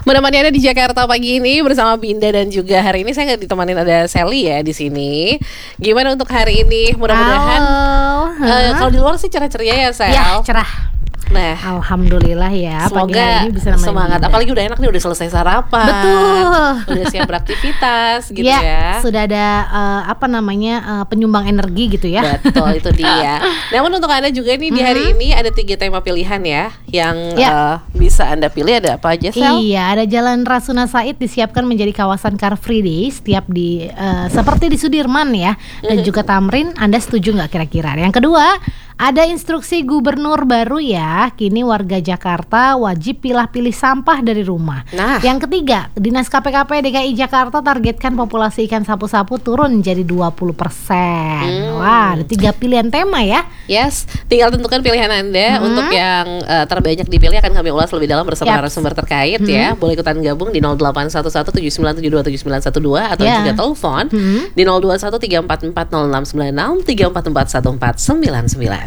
Menemani Anda di Jakarta pagi ini bersama Binda dan juga hari ini saya nggak ditemanin ada Sally ya di sini. Gimana untuk hari ini? Mudah-mudahan kalau di luar sih cerah ceria ya, Sel. Ya, cerah. Nah, alhamdulillah ya. Semoga pagi hari ini bisa semangat. Binda. Apalagi udah enak nih, udah selesai sarapan. Betul. Udah siap beraktivitas gitu ya. Sudah ada penyumbang energi gitu ya. Betul, itu dia. Namun untuk Anda juga nih di hari ini ada 3 tema pilihan ya yang bisa Anda pilih. Ada apa aja, Sel? Iya, ada Jalan Rasuna Said disiapkan menjadi kawasan Car Free Day setiap di seperti di Sudirman ya, dan juga Tamrin. Anda setuju nggak kira-kira? Yang kedua, ada instruksi gubernur baru ya. Kini warga Jakarta wajib pilah-pilih sampah dari rumah. Nah. Yang ketiga, Dinas KPKP DKI Jakarta targetkan populasi ikan sapu-sapu turun jadi 20%. Wah, ada 3 pilihan tema ya. Yes, tinggal tentukan pilihan Anda. Untuk yang terbanyak dipilih akan kami ulas lebih dalam bersama narasumber terkait ya. Boleh ikutan gabung di 081179727912 atau juga telepon di 0213440696 3441499.